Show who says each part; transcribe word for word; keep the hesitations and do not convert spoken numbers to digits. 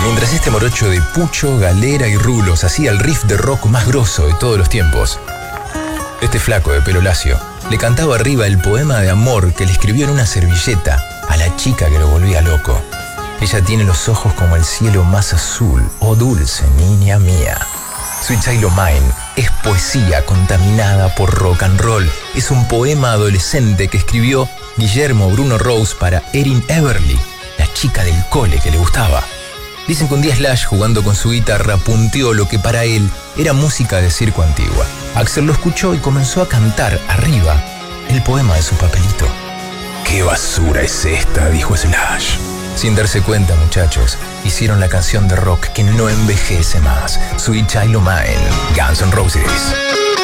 Speaker 1: Mientras este morocho de pucho, galera y rulos hacía el riff de rock más grosso de todos los tiempos, este flaco de pelo lacio le cantaba arriba el poema de amor que le escribió en una servilleta a la chica que lo volvía loco. Ella tiene los ojos como el cielo más azul, oh dulce niña mía. Sweet Child O' Mine es poesía contaminada por rock and roll. Es un poema adolescente que escribió Guillermo Bruno Rose para Erin Everly, la chica del cole que le gustaba. Dicen que un día Slash, jugando con su guitarra, punteó lo que para él era música de circo antigua. Axl lo escuchó y comenzó a cantar arriba el poema de su papelito. «¿Qué basura es esta?», dijo Slash. Sin darse cuenta, muchachos, hicieron la canción de rock que no envejece más. Sweet Child O' Mine, Guns N' Roses.